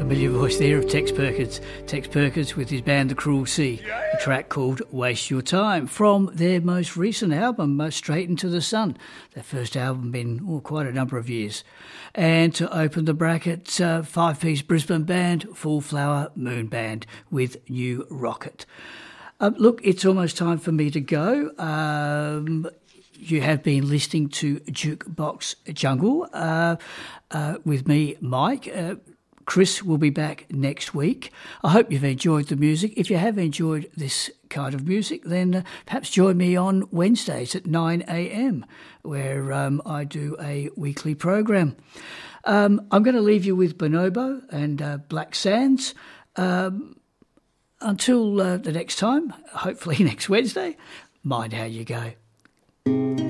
Familiar voice there of Tex Perkins. Tex Perkins with his band The Cruel Sea, a track called Waste Your Time from their most recent album, Straight Into the Sun. Their first album in quite a number of years. And to open the bracket, five-piece Brisbane band, Full Flower Moon Band with New Rocket. Look, it's almost time for me to go. You have been listening to Jukebox Jungle with me, Mike. Chris will be back next week. I hope you've enjoyed the music. If you have enjoyed this kind of music, then perhaps join me on Wednesdays at 9 a.m, where I do a weekly program. I'm going to leave you with Bonobo and Black Sands. Until the next time, hopefully next Wednesday, mind how you go.